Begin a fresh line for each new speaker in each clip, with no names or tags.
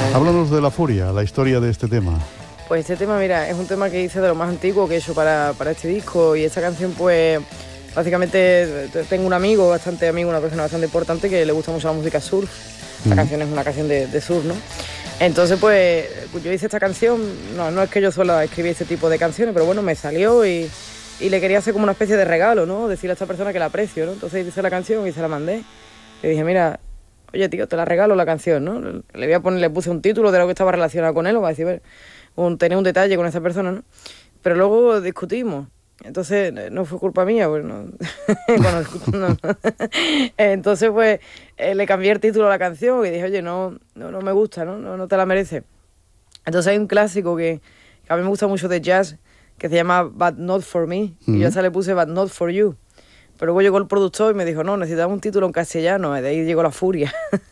Háblanos de La Furia, la historia de este tema.
Pues este tema, mira, es un tema que hice de lo más antiguo que he hecho para este disco, y esta canción, pues, básicamente tengo un amigo, una persona bastante importante que le gusta mucho la música surf. La canción es una canción de surf, ¿no? Entonces, pues yo hice esta canción, no es que yo suela escribir este tipo de canciones, pero bueno, me salió y le quería hacer como una especie de regalo, ¿no? Decirle a esta persona que la aprecio, ¿no? Entonces hice la canción y se la mandé. Le dije, mira, oye, tío, te la regalo la canción, ¿no? Le puse un título de lo que estaba relacionado con él, o va a decir, tenía un detalle con esa persona, ¿no? Pero luego discutimos. Entonces, no fue culpa mía, pues no. Bueno, no. Entonces, pues, le cambié el título a la canción y dije, oye, no me gusta, no te la merece. Entonces hay un clásico que a mí me gusta mucho de jazz, que se llama But Not For Me, y yo a esa le puse But Not For You. Pero luego llegó el productor y me dijo, no, necesitamos un título en castellano, y de ahí llegó La Furia.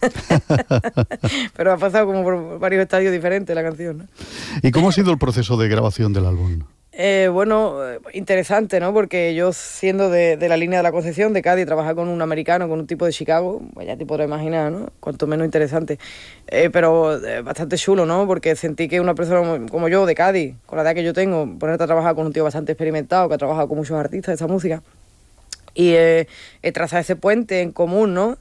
Pero ha pasado como por varios estadios diferentes la canción, ¿no?
¿Y cómo ha sido el proceso de grabación del álbum?
Bueno, interesante, ¿no? Porque yo, siendo de la línea de la Concepción, de Cádiz, trabajar con un americano, con un tipo de Chicago, pues ya te podrás imaginar, ¿no? Cuanto menos interesante. Pero bastante chulo, ¿no? Porque sentí que una persona como yo, de Cádiz, con la edad que yo tengo, ponerte a trabajar con un tío bastante experimentado, que ha trabajado con muchos artistas de esa música, y trazar ese puente en común, ¿no?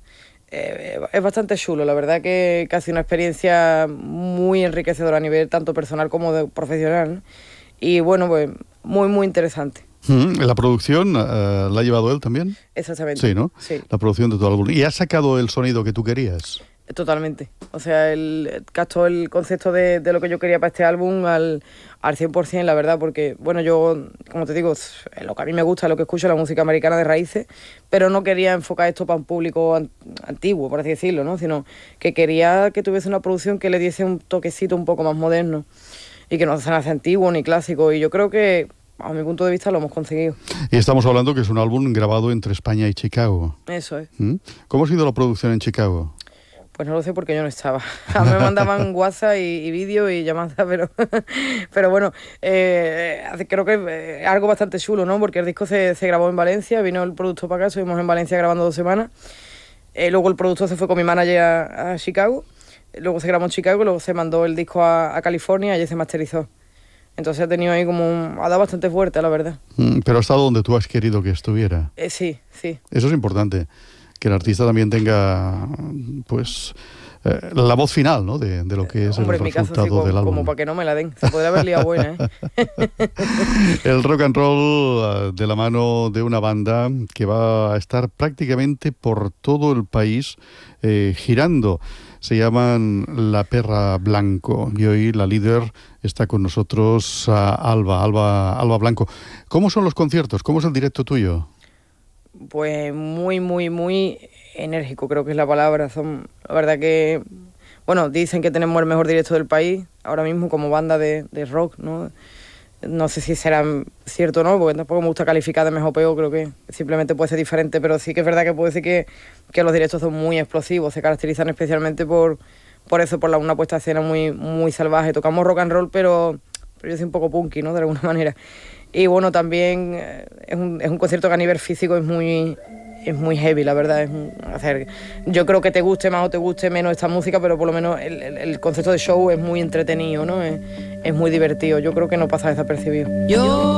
Es bastante chulo, la verdad que ha sido una experiencia muy enriquecedora a nivel tanto personal como profesional, ¿no? Y bueno, pues muy, muy interesante.
¿La producción la ha llevado él también?
Exactamente.
Sí, ¿no?
Sí.
La producción de tu álbum. ¿Y has sacado el sonido que tú querías?
Totalmente. O sea, él captó el concepto de lo que yo quería para este álbum al 100%, la verdad, porque, bueno, yo, como te digo, lo que a mí me gusta, lo que escucho, la música americana de raíces, pero no quería enfocar esto para un público antiguo, por así decirlo, ¿no? Sino que quería que tuviese una producción que le diese un toquecito un poco más moderno y que no se hace antiguo ni clásico, y yo creo que, a mi punto de vista, lo hemos conseguido.
Y estamos hablando que es un álbum grabado entre España y Chicago.
Eso es.
¿Cómo ha sido la producción en Chicago?
Pues no lo sé porque yo no estaba. A mí me mandaban WhatsApp y vídeo y llamadas, pero bueno, creo que es algo bastante chulo, ¿no? Porque el disco se grabó en Valencia, vino el productor para acá, estuvimos en Valencia grabando 2 semanas. Luego el productor se fue con mi manager a Chicago, luego se grabó en Chicago, luego se mandó el disco a California y allí se masterizó. Entonces ha tenido ahí ha dado bastante fuerte, la verdad.
Pero ha estado donde tú has querido que estuviera.
Sí.
Eso es importante, que el artista también tenga, pues, la voz final, ¿no? De lo que es el resultado del álbum.
Como para que no me la den. Se podría haber liado buena, ¿eh?
El rock and roll de la mano de una banda que va a estar prácticamente por todo el país girando. Se llaman La Perra Blanco y hoy la líder está con nosotros, Alba Blanco. ¿Cómo son los conciertos? ¿Cómo es el directo tuyo?
Pues muy, muy, muy enérgico, creo que es la palabra. La verdad que, bueno, dicen que tenemos el mejor directo del país ahora mismo como banda de rock, ¿no? No sé si será cierto o no, porque tampoco me gusta calificar de mejor o peor, creo que simplemente puede ser diferente, pero sí que es verdad que puedo decir que los directos son muy explosivos, se caracterizan especialmente por eso, por una puesta de escena muy, muy salvaje. Tocamos rock and roll, pero yo soy un poco punky, ¿no? De alguna manera. Y bueno, también es un concierto que a nivel físico es muy heavy, la verdad. Yo creo que te guste más o te guste menos esta música, pero por lo menos el concepto de show es muy entretenido, ¿no? Es muy divertido. Yo creo que no pasa desapercibido.